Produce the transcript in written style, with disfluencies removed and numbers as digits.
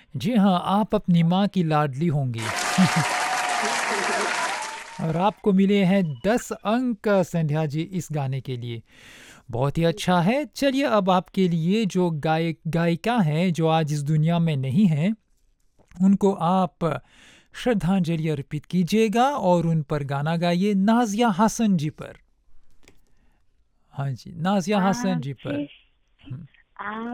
जी हाँ, आप अपनी माँ की लाडली होंगी। और आपको मिले हैं 10 अंक संध्या जी इस गाने के लिए। बहुत ही जी। अच्छा है। चलिए अब आपके लिए जो गायिका हैं जो आज इस दुनिया में नहीं हैं, उनको आप श्रद्धांजलि अर्पित कीजिएगा और उन पर गाना गाइए नाज़िया हसन जी पर। हाँ जी, नाज़िया आप हसन जी जिस पर। हुँ। आप